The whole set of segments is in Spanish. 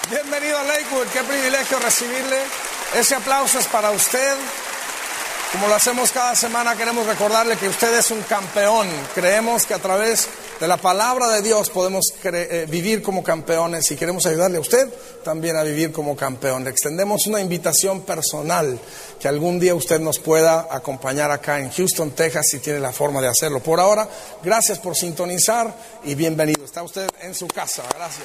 Bienvenido a Lakewood, qué privilegio recibirle. Ese aplauso es para usted. Como lo hacemos cada semana, queremos recordarle que usted es un campeón. Creemos que a través de la palabra de Dios podemos vivir como campeones y queremos ayudarle a usted también a vivir como campeón. Le extendemos una invitación personal que algún día usted nos pueda acompañar acá en Houston, Texas, si tiene la forma de hacerlo. Por ahora, gracias por sintonizar y bienvenido. Está usted en su casa. Gracias.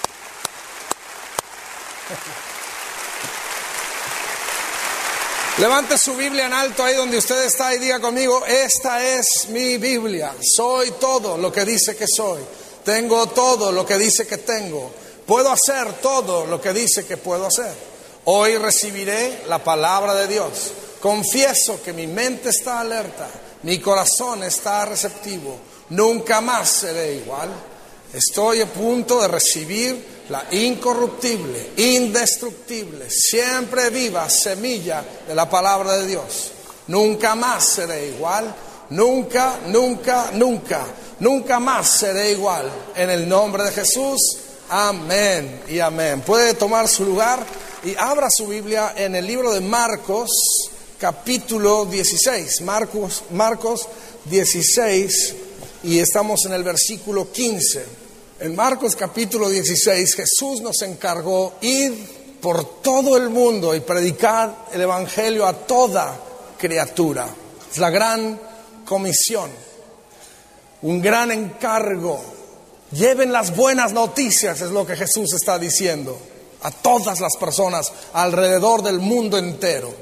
Levante su Biblia en alto ahí donde usted está y diga conmigo: esta es mi Biblia. Soy todo lo que dice que soy. Tengo todo lo que dice que tengo. Puedo hacer todo lo que dice que puedo hacer. Hoy recibiré la palabra de Dios. Confieso que mi mente está alerta, mi corazón está receptivo. Nunca más seré igual. Estoy a punto de recibir la incorruptible, indestructible, siempre viva semilla de la palabra de Dios. Nunca más seré igual. Nunca, nunca, nunca, nunca más seré igual. En el nombre de Jesús, amén y amén. Puede tomar su lugar y abra su Biblia en el libro de Marcos, capítulo 16. Marcos 16, y estamos en el versículo 15. En Marcos capítulo 16, Jesús nos encargó ir por todo el mundo y predicar el evangelio a toda criatura. Es la gran comisión, un gran encargo. Lleven las buenas noticias, es lo que Jesús está diciendo, a todas las personas alrededor del mundo entero.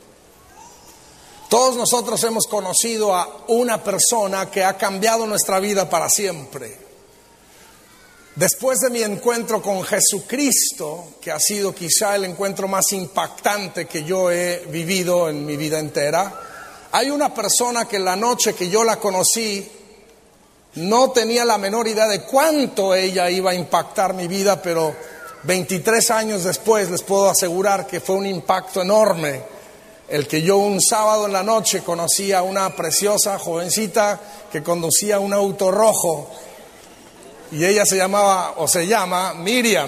Todos nosotros hemos conocido a una persona que ha cambiado nuestra vida para siempre. Después de mi encuentro con Jesucristo, que ha sido quizá el encuentro más impactante que yo he vivido en mi vida entera, hay una persona que la noche que yo la conocí no tenía la menor idea de cuánto ella iba a impactar mi vida, pero 23 años después les puedo asegurar que fue un impacto enorme el que yo un sábado en la noche conocí a una preciosa jovencita que conducía un auto rojo. Y ella se llama Miriam.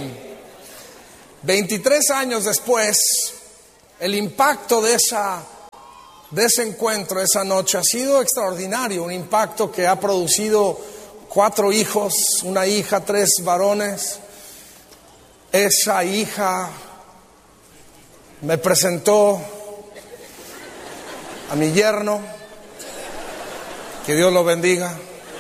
23 años después, el impacto de ese encuentro, esa noche, ha sido extraordinario. Un impacto que ha producido 4 hijos, una hija, 3 varones. Esa hija me presentó a mi yerno. Que Dios lo bendiga.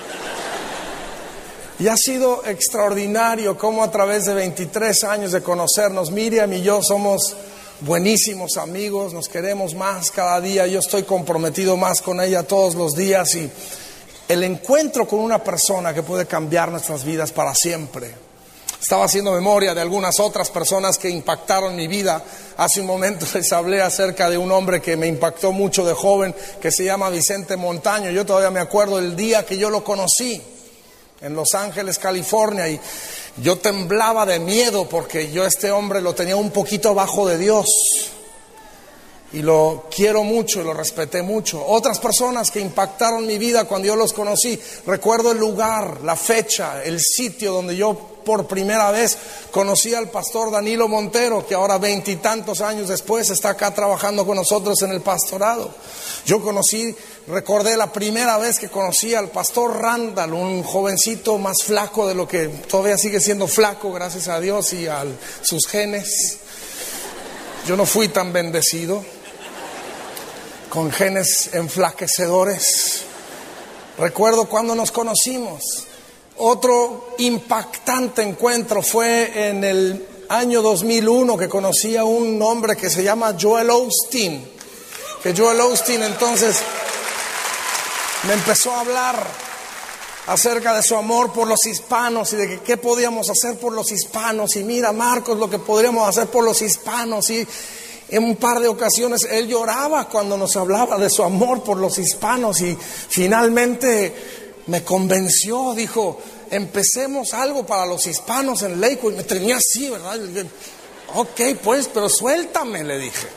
Y ha sido extraordinario cómo a través de 23 años de conocernos, Miriam y yo somos buenísimos amigos, nos queremos más cada día. Yo estoy comprometido más con ella todos los días, y el encuentro con una persona que puede cambiar nuestras vidas para siempre. Estaba haciendo memoria de algunas otras personas que impactaron mi vida. Hace un momento les hablé acerca de un hombre que me impactó mucho de joven, que se llama Vicente Montaño. Yo todavía me acuerdo del día que yo lo conocí en Los Ángeles, California, y yo temblaba de miedo porque yo este hombre lo tenía un poquito abajo de Dios y lo quiero mucho y lo respeté mucho. Otras personas que impactaron mi vida cuando yo los conocí, recuerdo el lugar, la fecha, el sitio donde yo por primera vez conocí al pastor Danilo Montero, que ahora 20 y tantos años después está acá trabajando con nosotros en el pastorado. Recordé la primera vez que conocí al pastor Randall, un jovencito más flaco de lo que todavía sigue siendo flaco, gracias a Dios y a sus genes. Yo no fui tan bendecido con genes enflaquecedores. Recuerdo cuando nos conocimos. Otro impactante encuentro fue en el año 2001, que conocí a un hombre que se llama Joel Osteen. Que Joel Osteen entonces me empezó a hablar acerca de su amor por los hispanos y de qué podíamos hacer por los hispanos. Y mira, Marcos, lo que podríamos hacer por los hispanos. Y en un par de ocasiones él lloraba cuando nos hablaba de su amor por los hispanos, y finalmente me convenció. Dijo: empecemos algo para los hispanos en Lakewood. Me tenía así, ¿verdad? Ok, pues, pero suéltame, le dije.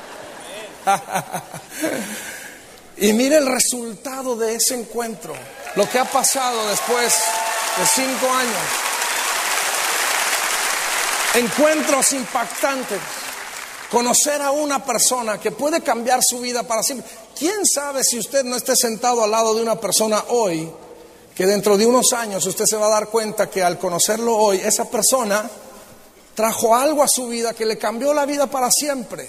Y mire el resultado de ese encuentro, lo que ha pasado después de 5 años. encuentros impactantes, conocer a una persona que puede cambiar su vida para siempre. ¿Quién sabe si usted no esté sentado al lado de una persona hoy, que dentro de unos años usted se va a dar cuenta que al conocerlo hoy, esa persona trajo algo a su vida que le cambió la vida para siempre?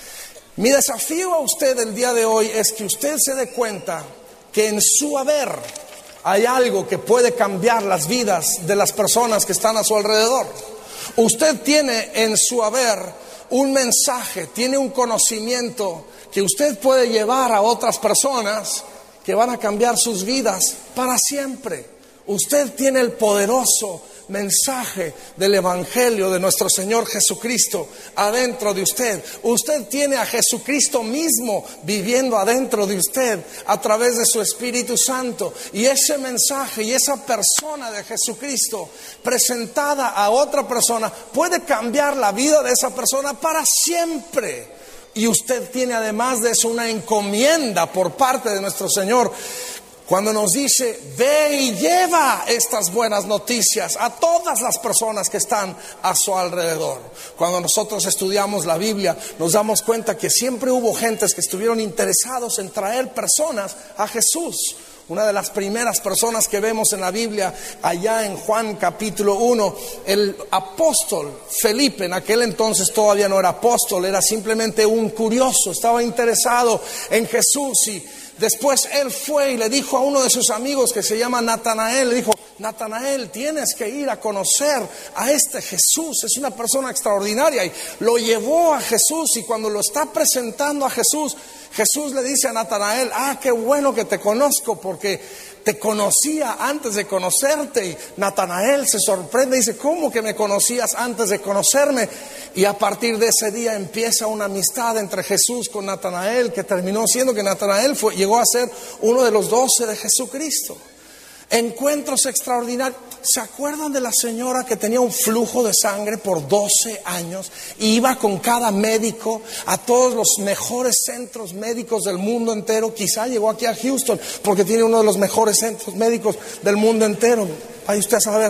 Mi desafío a usted el día de hoy es que usted se dé cuenta que en su haber hay algo que puede cambiar las vidas de las personas que están a su alrededor. Usted tiene en su haber un mensaje, tiene un conocimiento que usted puede llevar a otras personas que van a cambiar sus vidas para siempre. Usted tiene el poderoso mensaje del Evangelio de nuestro Señor Jesucristo adentro de usted. Usted tiene a Jesucristo mismo viviendo adentro de usted a través de su Espíritu Santo. Y ese mensaje y esa persona de Jesucristo presentada a otra persona puede cambiar la vida de esa persona para siempre. Y usted tiene además de eso una encomienda por parte de nuestro Señor cuando nos dice: ve y lleva estas buenas noticias a todas las personas que están a su alrededor. Cuando nosotros estudiamos la Biblia, nos damos cuenta que siempre hubo gentes que estuvieron interesados en traer personas a Jesús. Una de las primeras personas que vemos en la Biblia, allá en Juan capítulo 1, el apóstol Felipe, en aquel entonces todavía no era apóstol, era simplemente un curioso, estaba interesado en Jesús. Y después él fue y le dijo a uno de sus amigos que se llama Natanael, le dijo: Natanael, tienes que ir a conocer a este Jesús, es una persona extraordinaria. Y lo llevó a Jesús, y cuando lo está presentando a Jesús, Jesús le dice a Natanael: qué bueno que te conozco, porque te conocía antes de conocerte. Y Natanael se sorprende y dice: ¿cómo que me conocías antes de conocerme? Y a partir de ese día empieza una amistad entre Jesús con Natanael, que terminó siendo que Natanael llegó a ser uno de los 12 de Jesucristo. Encuentros extraordinarios. ¿Se acuerdan de la señora que tenía un flujo de sangre por 12 años y iba con cada médico a todos los mejores centros médicos del mundo entero? Quizá llegó aquí a Houston porque tiene uno de los mejores centros médicos del mundo entero. Ahí usted sabe.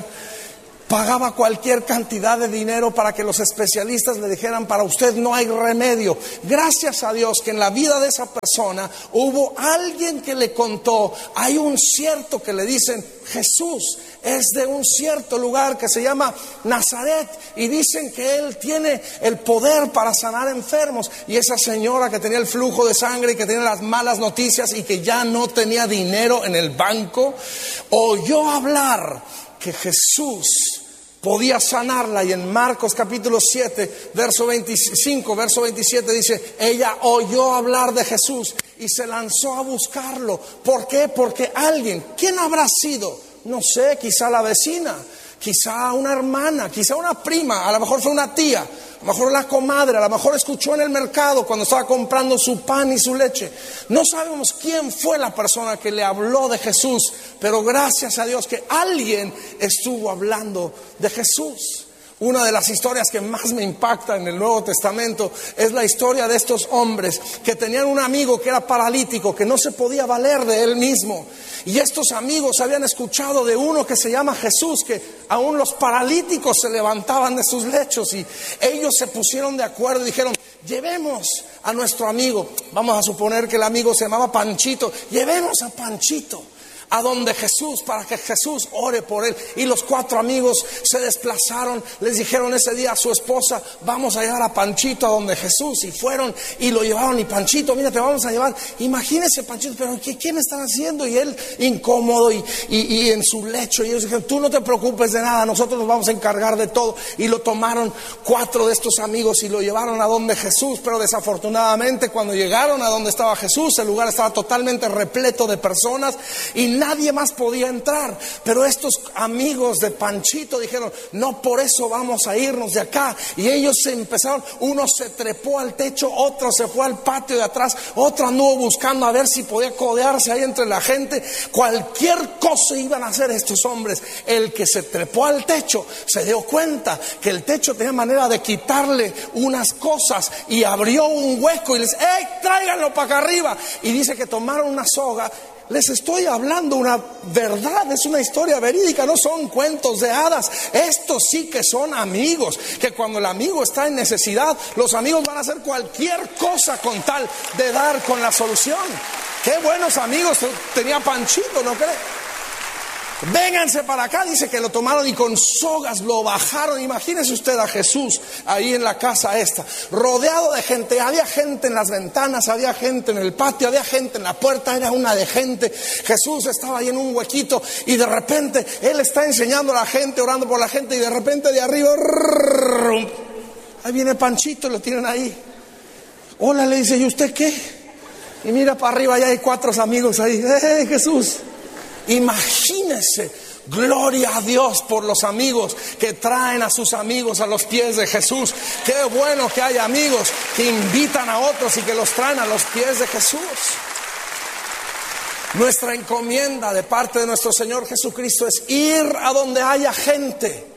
Pagaba cualquier cantidad de dinero para que los especialistas le dijeran: para usted no hay remedio. Gracias a Dios que en la vida de esa persona hubo alguien que le contó: hay un cierto que le dicen Jesús, es de un cierto lugar que se llama Nazaret, y dicen que él tiene el poder para sanar enfermos. Y esa señora que tenía el flujo de sangre y que tenía las malas noticias y que ya no tenía dinero en el banco, oyó hablar que Jesús podía sanarla. Y en Marcos capítulo 7, verso 25, verso 27 dice: ella oyó hablar de Jesús y se lanzó a buscarlo. ¿Por qué? Porque alguien, ¿quién habrá sido? No sé, quizá la vecina, quizá una hermana, quizá una prima, a lo mejor fue una tía, a lo mejor la comadre, a lo mejor escuchó en el mercado cuando estaba comprando su pan y su leche. No sabemos quién fue la persona que le habló de Jesús, pero gracias a Dios que alguien estuvo hablando de Jesús. Una de las historias que más me impacta en el Nuevo Testamento es la historia de estos hombres que tenían un amigo que era paralítico, que no se podía valer de él mismo. Y estos amigos habían escuchado de uno que se llama Jesús, que aún los paralíticos se levantaban de sus lechos. Y ellos se pusieron de acuerdo y dijeron: llevemos a nuestro amigo. Vamos a suponer que el amigo se llamaba Panchito. Llevemos a Panchito a donde Jesús, para que Jesús ore por él. Y los 4 amigos se desplazaron, les dijeron ese día a su esposa: vamos a llevar a Panchito a donde Jesús. Y fueron y lo llevaron. Y Panchito: mira, te vamos a llevar. Imagínese Panchito, pero ¿qué me están haciendo? Y él incómodo y en su lecho. Y ellos dijeron: tú no te preocupes de nada, nosotros nos vamos a encargar de todo. Y lo tomaron 4 de estos amigos y lo llevaron a donde Jesús. Pero desafortunadamente, cuando llegaron a donde estaba Jesús, el lugar estaba totalmente repleto de personas y nadie más podía entrar. Pero estos amigos de Panchito dijeron: no, por eso vamos a irnos de acá. Y ellos se empezaron, uno se trepó al techo, otro se fue al patio de atrás, otro anduvo buscando a ver si podía codearse ahí entre la gente. Cualquier cosa iban a hacer estos hombres. El que se trepó al techo se dio cuenta que el techo tenía manera de quitarle unas cosas y abrió un hueco y les: ¡hey, tráiganlo para acá arriba! Y dice que tomaron una soga, les estoy hablando una verdad, es una historia verídica, no son cuentos de hadas. Estos sí que son amigos, que cuando el amigo está en necesidad, los amigos van a hacer cualquier cosa con tal de dar con la solución. Qué buenos amigos tenía Panchito, ¿no cree? Vénganse para acá, dice que lo tomaron y con sogas lo bajaron. Imagínese usted a Jesús ahí en la casa esta, rodeado de gente. Había gente en las ventanas, había gente en el patio, había gente en la puerta, era una de gente. Jesús estaba ahí en un huequito y de repente Él está enseñando a la gente, orando por la gente, y de repente de arriba, ahí viene Panchito y lo tienen ahí. Hola, le dice, ¿y usted qué? Y mira para arriba, ya hay 4 amigos ahí. Jesús! Imagínese, gloria a Dios por los amigos que traen a sus amigos a los pies de Jesús. Qué bueno que hay amigos que invitan a otros y que los traen a los pies de Jesús. Nuestra encomienda de parte de nuestro Señor Jesucristo es ir a donde haya gente,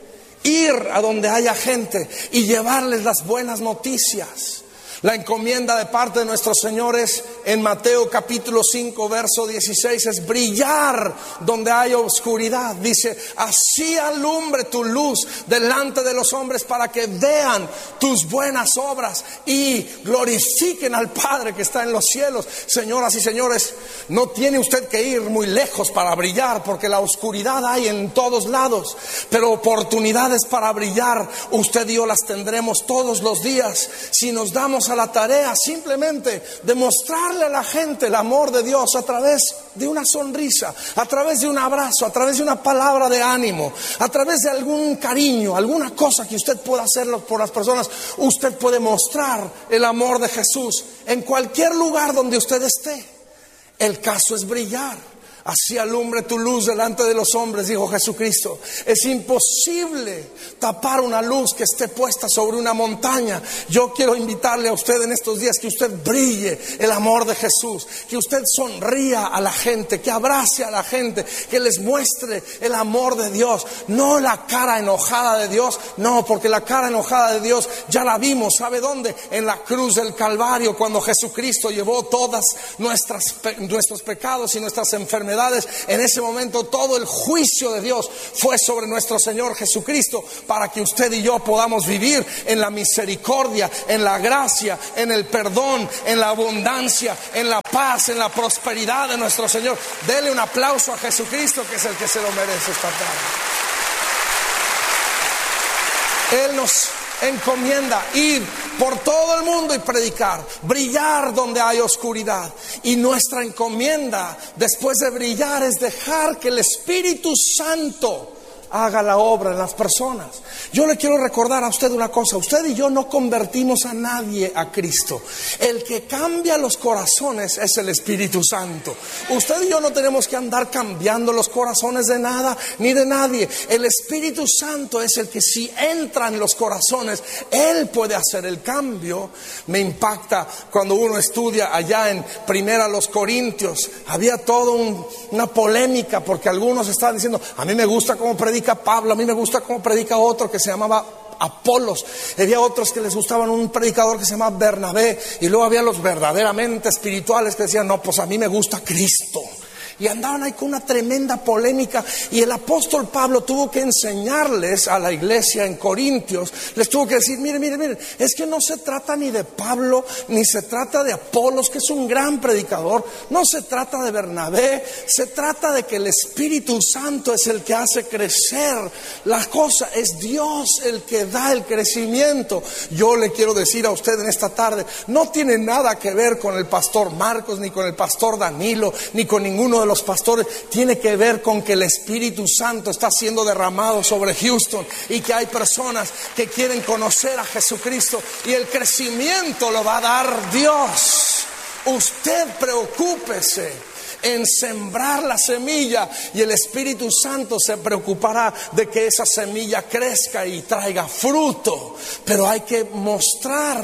y llevarles las buenas noticias. La encomienda de parte de nuestro Señor es, en Mateo capítulo 5 verso 16, es brillar donde hay oscuridad. Dice, así alumbre tu luz delante de los hombres para que vean tus buenas obras y glorifiquen al Padre que está en los cielos. Señoras y señores, no tiene usted que ir muy lejos para brillar, porque la oscuridad hay en todos lados, pero oportunidades para brillar usted y yo las tendremos todos los días si nos damos a la tarea simplemente de mostrarle a la gente el amor de Dios a través de una sonrisa, a través de un abrazo, a través de una palabra de ánimo, a través de algún cariño, alguna cosa que usted pueda hacerlo por las personas. Usted puede mostrar el amor de Jesús en cualquier lugar donde usted esté. El caso es brillar. Así alumbre tu luz delante de los hombres, dijo Jesucristo. Es imposible tapar una luz que esté puesta sobre una montaña. Yo quiero invitarle a usted en estos días que usted brille el amor de Jesús, que usted sonría a la gente, que abrace a la gente, que les muestre el amor de Dios, no la cara enojada de Dios, no, porque la cara enojada de Dios ya la vimos. ¿Sabe dónde? En la cruz del Calvario, cuando Jesucristo llevó todas nuestros pecados y nuestras enfermedades. En ese momento todo el juicio de Dios fue sobre nuestro Señor Jesucristo, para que usted y yo podamos vivir en la misericordia, en la gracia, en el perdón, en la abundancia, en la paz, en la prosperidad de nuestro Señor. Dele un aplauso a Jesucristo, que es el que se lo merece esta tarde. Él nos encomienda ir por todo el mundo y predicar, brillar donde hay oscuridad. Y nuestra encomienda después de brillar es dejar que el Espíritu Santo haga la obra en las personas. Yo le quiero recordar a usted una cosa: usted y yo no convertimos a nadie a Cristo. El que cambia los corazones es el Espíritu Santo. Usted y yo no tenemos que andar cambiando los corazones de nada ni de nadie. El Espíritu Santo es el que, si entra en los corazones, Él puede hacer el cambio. Me impacta cuando uno estudia allá en Primera los Corintios. Había toda una polémica, porque algunos estaban diciendo: a mí me gusta cómo predica Pablo, a mí me gusta cómo predica otro que se llamaba Apolos. Había otros que les gustaban un predicador que se llamaba Bernabé, y luego había los verdaderamente espirituales que decían: no, pues a mí me gusta Cristo. Y andaban ahí con una tremenda polémica, y el apóstol Pablo tuvo que enseñarles a la iglesia en Corintios. Les tuvo que decir: miren, es que no se trata ni de Pablo, ni se trata de Apolos, que es un gran predicador, no se trata de Bernabé, se trata de que el Espíritu Santo es el que hace crecer la cosa, es Dios el que da el crecimiento. Yo le quiero decir a usted en esta tarde, no tiene nada que ver con el pastor Marcos, ni con el pastor Danilo, ni con ninguno de los pastores. Tiene que ver con que el Espíritu Santo está siendo derramado sobre Houston, y que hay personas que quieren conocer a Jesucristo, y el crecimiento lo va a dar Dios. Usted preocúpese en sembrar la semilla, y el Espíritu Santo se preocupará de que esa semilla crezca y traiga fruto. Pero hay que mostrar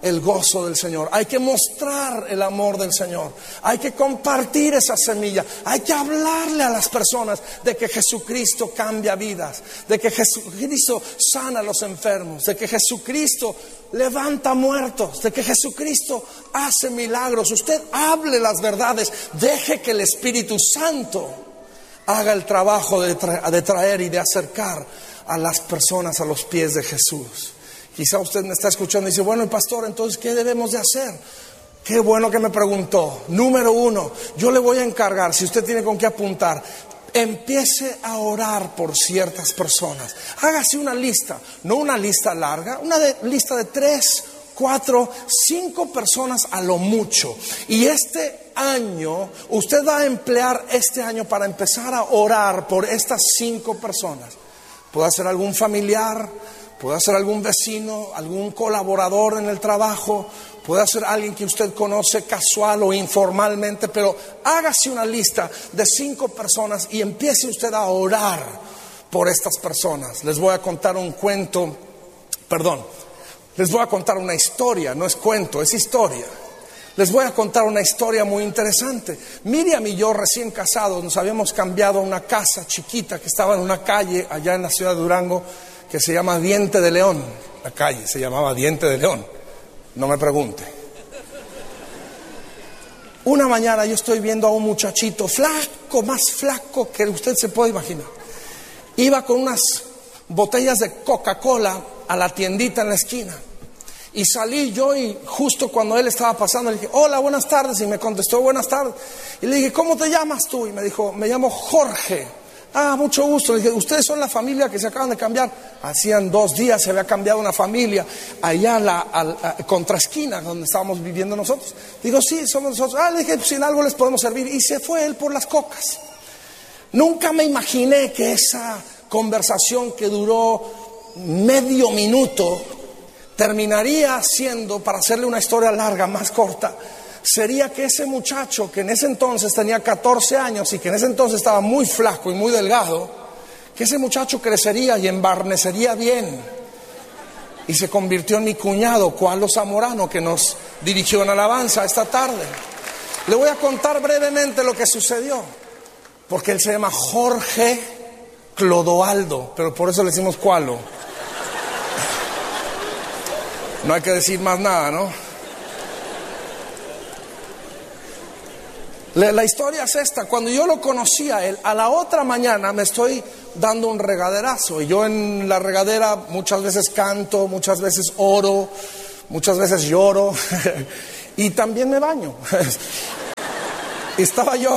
el gozo del Señor, hay que mostrar el amor del Señor, hay que compartir esa semilla, hay que hablarle a las personas de que Jesucristo cambia vidas, de que Jesucristo sana a los enfermos, de que Jesucristo levanta muertos, de que Jesucristo hace milagros. Usted hable las verdades, deje que el Espíritu Santo haga el trabajo de traer y de acercar a las personas a los pies de Jesús. Quizá usted me está escuchando y dice, bueno, pastor, entonces, ¿qué debemos de hacer? Qué bueno que me preguntó. Número 1, yo le voy a encargar, si usted tiene con qué apuntar, empiece a orar por ciertas personas. Hágase una lista, no una lista larga, lista de 3, 4, 5 personas a lo mucho. Y este año, usted va a emplear este año para empezar a orar por estas 5 personas. Puede ser algún familiar, puede ser algún vecino, algún colaborador en el trabajo, puede ser alguien que usted conoce casual o informalmente, pero hágase una lista de 5 personas y empiece usted a orar por estas personas. Les voy a contar un cuento, les voy a contar una historia, no es cuento, es historia. Les voy a contar una historia muy interesante. Miriam y yo, recién casados, nos habíamos cambiado a una casa chiquita que estaba en una calle allá en la ciudad de Durango, que se llama Diente de León. La calle se llamaba Diente de León. No me pregunte. Una mañana yo estoy viendo a un muchachito flaco, más flaco que usted se puede imaginar. Iba con unas botellas de Coca-Cola a la tiendita en la esquina. Y salí yo y justo cuando él estaba pasando le dije, hola, buenas tardes. Y me contestó, buenas tardes. Y le dije, ¿cómo te llamas tú? Y me dijo, me llamo Jorge. Ah, mucho gusto. Le dije, ¿ustedes son la familia que se acaban de cambiar? Hacían 2 días se había cambiado una familia allá a la contraesquina donde estábamos viviendo nosotros. Digo, sí, somos nosotros. Le dije, si en algo les podemos servir. Y se fue él por las cocas. Nunca me imaginé que esa conversación que duró medio minuto terminaría siendo, para hacerle una historia larga, más corta, sería que ese muchacho que en ese entonces tenía 14 años y que en ese entonces estaba muy flaco y muy delgado, que ese muchacho crecería y embarnecería bien y se convirtió en mi cuñado, Cualo Zamorano, que nos dirigió en alabanza esta tarde. Le voy a contar brevemente lo que sucedió, porque él se llama Jorge Clodoaldo, pero por eso le decimos Cualo. No hay que decir más nada, ¿no? La historia es esta. Cuando yo lo conocí a él, a la otra mañana me estoy dando un regaderazo. Y yo en la regadera muchas veces canto, muchas veces oro, muchas veces lloro y también me baño. Y estaba yo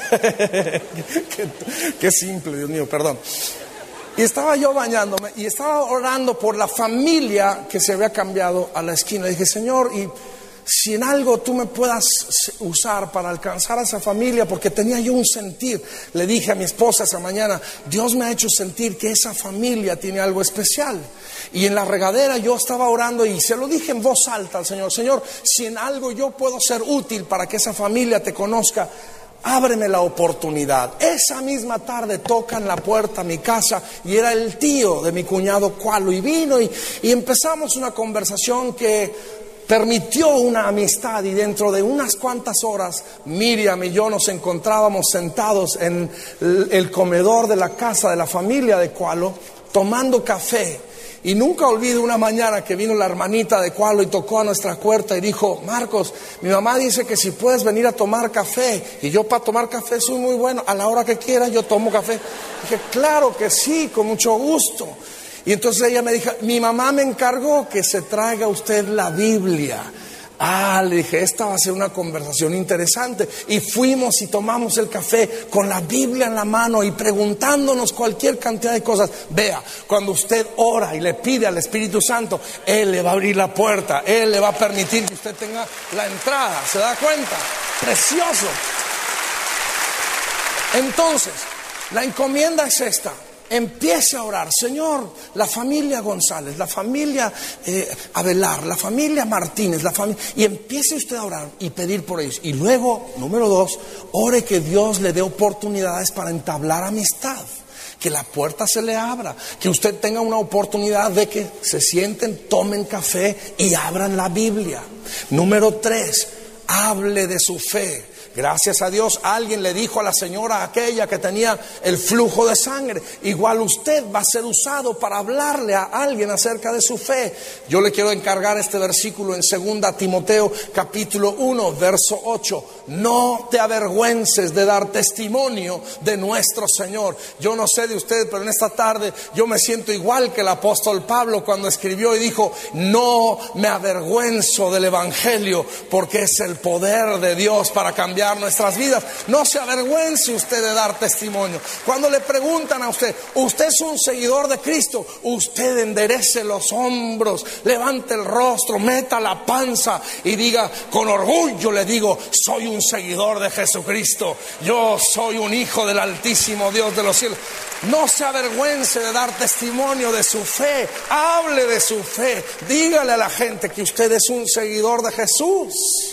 qué simple, Dios mío, perdón. Y estaba yo bañándome y estaba orando por la familia que se había cambiado a la esquina. Le dije, Señor, y si en algo tú me puedas usar para alcanzar a esa familia, porque tenía yo un sentir. Le dije a mi esposa esa mañana, Dios me ha hecho sentir que esa familia tiene algo especial. Y en la regadera yo estaba orando y se lo dije en voz alta al Señor, Señor, si en algo yo puedo ser útil para que esa familia te conozca, ábreme la oportunidad. Esa misma tarde tocan la puerta a mi casa y era el tío de mi cuñado Cualo, y vino y empezamos una conversación que permitió una amistad, y dentro de unas cuantas horas Miriam y yo nos encontrábamos sentados en el comedor de la casa de la familia de Cualo tomando café. Y nunca olvido una mañana que vino la hermanita de Cualo y tocó a nuestra puerta y dijo, Marcos, mi mamá dice que si puedes venir a tomar café. Y yo para tomar café soy muy bueno, a la hora que quiera yo tomo café. Dije, claro que sí, con mucho gusto. Y entonces ella me dijo, mi mamá me encargó que se traiga usted la Biblia. Le dije, esta va a ser una conversación interesante. Y fuimos y tomamos el café con la Biblia en la mano y preguntándonos cualquier cantidad de cosas. Vea, cuando usted ora y le pide al Espíritu Santo, Él le va a abrir la puerta, Él le va a permitir que usted tenga la entrada. ¿Se da cuenta? Precioso. Entonces, la encomienda es esta. Empiece a orar, Señor, la familia González, la familia Avelar, la familia Martínez, y empiece usted a orar y pedir por ellos. Y luego, número 2, ore que Dios le dé oportunidades para entablar amistad. que la puerta se le abra, que usted tenga una oportunidad de que se sienten, tomen café y abran la Biblia. Número 3, hable de su fe. Gracias a Dios, alguien le dijo a la señora aquella que tenía el flujo de sangre, igual usted va a ser usado para hablarle a alguien acerca de su fe. Yo le quiero encargar este versículo en 2 Timoteo capítulo 1, verso 8. No te avergüences de dar testimonio de nuestro Señor. Yo no sé de usted, pero en esta tarde yo me siento igual que el apóstol Pablo cuando escribió y dijo: no me avergüenzo del evangelio, porque es el poder de Dios para cambiar nuestras vidas. No se avergüence usted de dar testimonio. Cuando le preguntan a usted: usted es un seguidor de Cristo, usted enderece los hombros, levante el rostro, meta la panza y diga con orgullo, le digo: soy un seguidor de Jesucristo, yo soy un hijo del Altísimo Dios de los cielos. No se avergüence de dar testimonio de su fe, hable de su fe, dígale a la gente que usted es un seguidor de Jesús.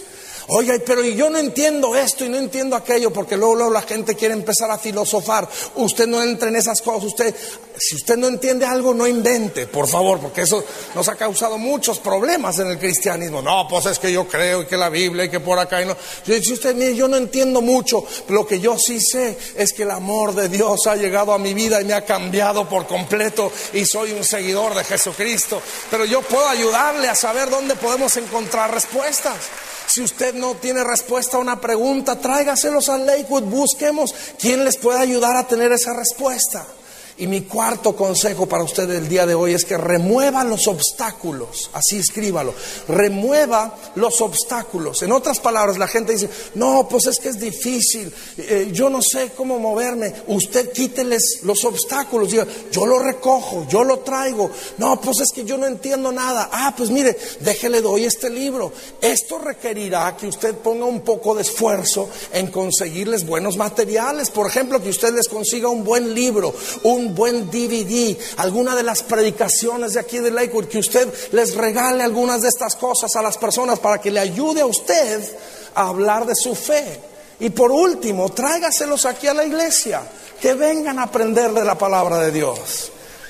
Oiga, pero yo no entiendo esto y no entiendo aquello, porque luego la gente quiere empezar a filosofar. Usted no entre en esas cosas. Si usted no entiende algo, no invente, por favor, porque eso nos ha causado muchos problemas en el cristianismo. No, pues es que yo creo y que la Biblia y que por acá y no. Si usted, mire, yo no entiendo mucho. Lo que yo sí sé es que el amor de Dios ha llegado a mi vida y me ha cambiado por completo y soy un seguidor de Jesucristo. Pero yo puedo ayudarle a saber dónde podemos encontrar respuestas. Si usted no tiene respuesta a una pregunta, tráigaselos a Lakewood, busquemos quién les puede ayudar a tener esa respuesta. Y mi cuarto consejo para usted el día de hoy es que remueva los obstáculos. Así escríbalo: remueva los obstáculos. En otras palabras, la gente dice: no, pues es que es difícil, yo no sé cómo moverme. Usted quíteles los obstáculos, diga: yo lo recojo, yo lo traigo. No, pues es que yo no entiendo nada. Pues mire, déjele, doy este libro. Esto requerirá que usted ponga un poco de esfuerzo en conseguirles buenos materiales. Por ejemplo, que usted les consiga un buen libro, un buen DVD, alguna de las predicaciones de aquí de Lakewood, que usted les regale algunas de estas cosas a las personas para que le ayude a usted a hablar de su fe. Y por último, tráigaselos aquí a la iglesia, que vengan a aprender de la palabra de Dios.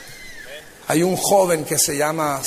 Hay un joven que se llamó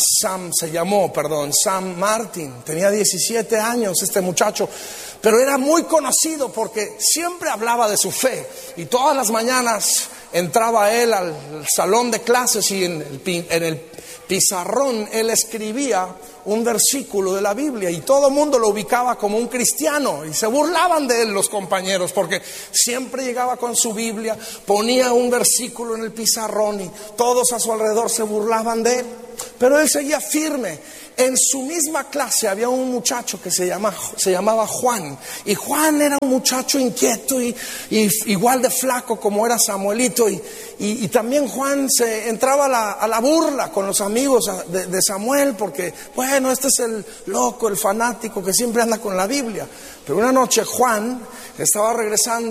Sam Martin. Tenía 17 años este muchacho, pero era muy conocido porque siempre hablaba de su fe. Y todas las mañanas entraba él al salón de clases y en el pizarrón él escribía un versículo de la Biblia y todo el mundo lo ubicaba como un cristiano y se burlaban de él los compañeros, porque siempre llegaba con su Biblia, ponía un versículo en el pizarrón y todos a su alrededor se burlaban de él, pero él seguía firme. En su misma clase había un muchacho que se llamaba Juan, y Juan era un muchacho inquieto y igual de flaco como era Samuelito, y también Juan se entraba a la burla con los amigos de Samuel, porque bueno, este es el loco, el fanático que siempre anda con la Biblia. Pero una noche Juan estaba regresando